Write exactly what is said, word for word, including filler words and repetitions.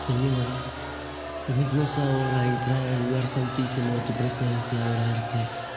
Señor, permítanos ahora entrar al lugar santísimo de tu presencia, adorarte.